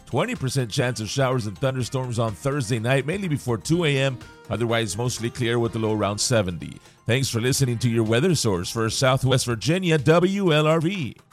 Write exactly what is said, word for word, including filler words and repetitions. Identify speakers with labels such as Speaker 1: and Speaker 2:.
Speaker 1: twenty percent chance of showers and thunderstorms on Thursday night, mainly before two a.m. Otherwise, mostly clear with a low around seventy. Thanks for listening to your weather source for Southwest Virginia, W L R V.